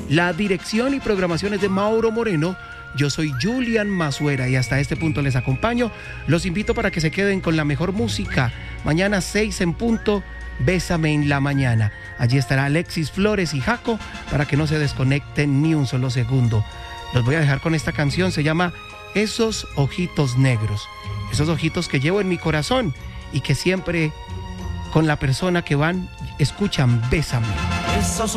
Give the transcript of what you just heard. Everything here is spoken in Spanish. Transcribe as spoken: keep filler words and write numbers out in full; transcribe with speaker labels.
Speaker 1: La dirección y programación es de Mauro Moreno. Yo soy Julian Mazuera y hasta este punto les acompaño. Los invito para que se queden con la mejor música. Mañana seis en punto, Bésame en la mañana. Allí estará Alexis Flores y Jaco para que no se desconecten ni un solo segundo. Los voy a dejar con esta canción, se llama Esos ojitos negros. Esos ojitos que llevo en mi corazón y que siempre con la persona que van escuchan Bésame.
Speaker 2: Esos